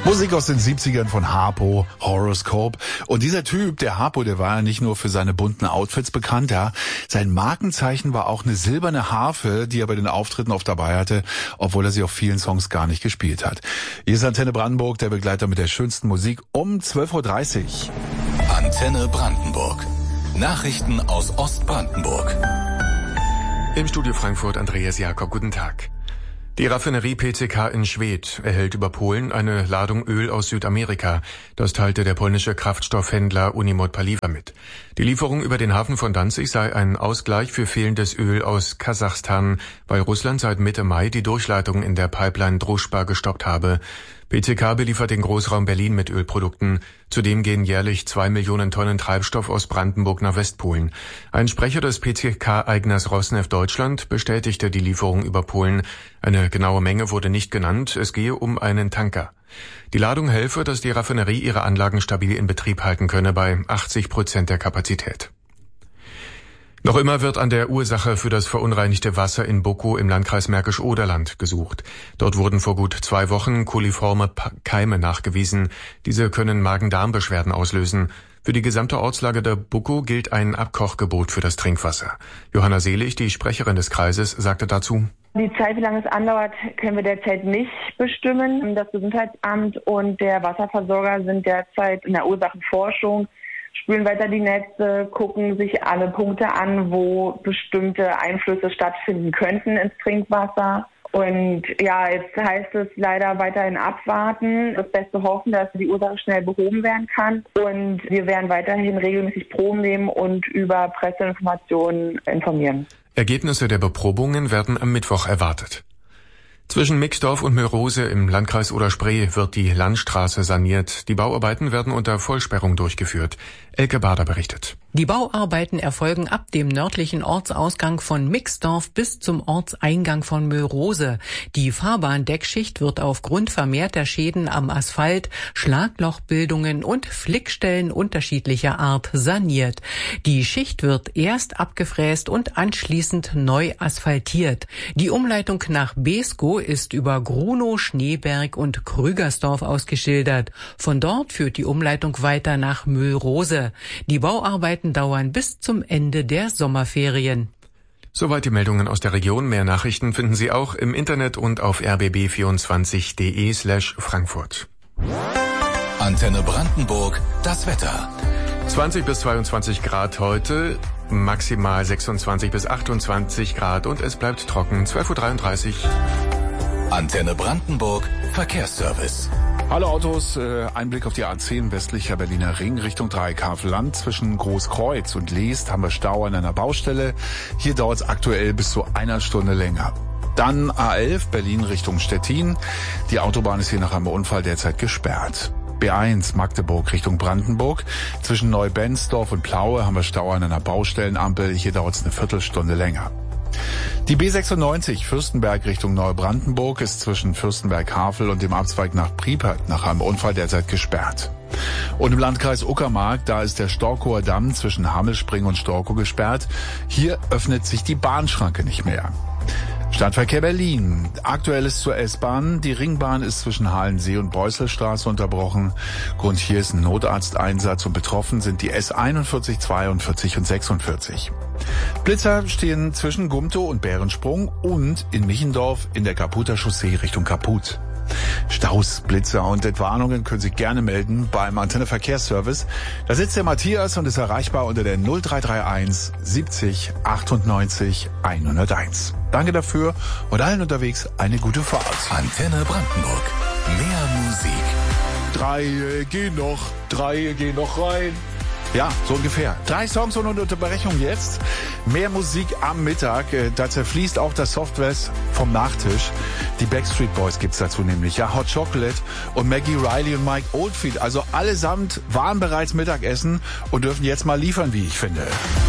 Musik aus den 70ern von Harpo, Horoscope. Und dieser Typ, der Harpo, der war ja nicht nur für seine bunten Outfits bekannt, ja. Sein Markenzeichen war auch eine silberne Harfe, die er bei den Auftritten oft dabei hatte, obwohl er sie auf vielen Songs gar nicht gespielt hat. Hier ist Antenne Brandenburg, der Begleiter mit der schönsten Musik um 12.30 Uhr. Antenne Brandenburg. Nachrichten aus Ostbrandenburg. Im Studio Frankfurt Andreas Jakob, guten Tag. Die Raffinerie PCK in Schwedt erhält über Polen eine Ladung Öl aus Südamerika. Das teilte der polnische Kraftstoffhändler Unimod Paliwa mit. Die Lieferung über den Hafen von Danzig sei ein Ausgleich für fehlendes Öl aus Kasachstan, weil Russland seit Mitte Mai die Durchleitung in der Pipeline Druschba gestoppt habe. PCK beliefert den Großraum Berlin mit Ölprodukten. Zudem gehen jährlich 2 Millionen Tonnen Treibstoff aus Brandenburg nach Westpolen. Ein Sprecher des PCK-Eigners Rosneft Deutschland bestätigte die Lieferung über Polen. Eine genaue Menge wurde nicht genannt. Es gehe um einen Tanker. Die Ladung helfe, dass die Raffinerie ihre Anlagen stabil in Betrieb halten könne bei 80% der Kapazität. Noch immer wird an der Ursache für das verunreinigte Wasser in Buckow im Landkreis Märkisch-Oderland gesucht. Dort wurden vor gut 2 Wochen koliforme Keime nachgewiesen. Diese können Magen-Darm-Beschwerden auslösen. Für die gesamte Ortslage der Buckow gilt ein Abkochgebot für das Trinkwasser. Johanna Selig, die Sprecherin des Kreises, sagte dazu: Die Zeit, wie lange es andauert, können wir derzeit nicht bestimmen. Das Gesundheitsamt und der Wasserversorger sind derzeit in der Ursachenforschung, spülen weiter die Netze, gucken sich alle Punkte an, wo bestimmte Einflüsse stattfinden könnten ins Trinkwasser. Und ja, jetzt heißt es leider weiterhin abwarten, das Beste hoffen, dass die Ursache schnell behoben werden kann. Und wir werden weiterhin regelmäßig Proben nehmen und über Presseinformationen informieren. Ergebnisse der Beprobungen werden am Mittwoch erwartet. Zwischen Mixdorf und Mörose im Landkreis Oder-Spree wird die Landstraße saniert. Die Bauarbeiten werden unter Vollsperrung durchgeführt. Elke Bader berichtet. Die Bauarbeiten erfolgen ab dem nördlichen Ortsausgang von Mixdorf bis zum Ortseingang von Mörose. Die Fahrbahndeckschicht wird aufgrund vermehrter Schäden am Asphalt, Schlaglochbildungen und Flickstellen unterschiedlicher Art saniert. Die Schicht wird erst abgefräst und anschließend neu asphaltiert. Die Umleitung nach Beeskow ist über Grunow, Schneeberg und Krügersdorf ausgeschildert. Von dort führt die Umleitung weiter nach Mörose. Die Bauarbeiten dauern bis zum Ende der Sommerferien. Soweit die Meldungen aus der Region. Mehr Nachrichten finden Sie auch im Internet und auf rbb24.de/Frankfurt. Antenne Brandenburg, das Wetter. 20 bis 22 Grad heute, maximal 26 bis 28 Grad und es bleibt trocken. 12.33 Uhr. Antenne Brandenburg, Verkehrsservice. Hallo Autos, Einblick auf die A10 westlicher Berliner Ring Richtung Dreieckhavelland. Zwischen Großkreuz und Leest haben wir Stau an einer Baustelle. Hier dauert es aktuell bis zu 1 Stunde länger. Dann A11 Berlin Richtung Stettin. Die Autobahn ist hier nach einem Unfall derzeit gesperrt. B1 Magdeburg Richtung Brandenburg. Zwischen Neubensdorf und Plaue haben wir Stau an einer Baustellenampel. Hier dauert es eine Viertelstunde länger. Die B96 Fürstenberg Richtung Neubrandenburg ist zwischen Fürstenberg-Havel und dem Abzweig nach Priepert nach einem Unfall derzeit gesperrt. Und im Landkreis Uckermark, da ist der Storkower Damm zwischen Hammelspring und Storkow gesperrt. Hier öffnet sich die Bahnschranke nicht mehr. Stadtverkehr Berlin. Aktuell ist zur S-Bahn. Die Ringbahn ist zwischen Halensee und Beusselstraße unterbrochen. Grund hier ist ein Notarzteinsatz und betroffen sind die S41, 42 und 46. Blitzer stehen zwischen Gumtow und Bärensprung und in Michendorf in der Kaputer Chaussee Richtung Kaput. Staus, Blitzer und Entwarnungen können Sie gerne melden beim Antenne Verkehrsservice. Da sitzt der Matthias und ist erreichbar unter der 0331 70 98 101. Danke dafür und allen unterwegs eine gute Fahrt. Antenne Brandenburg. Mehr Musik. 3 gehen noch rein. Ja, so ungefähr. 3 Songs ohne Unterbrechung jetzt. Mehr Musik am Mittag. Da zerfließt auch das Software vom Nachtisch. Die Backstreet Boys gibt's dazu nämlich. Ja, Hot Chocolate und Maggie Riley und Mike Oldfield. Also allesamt waren bereits Mittagessen und dürfen jetzt mal liefern, wie ich finde.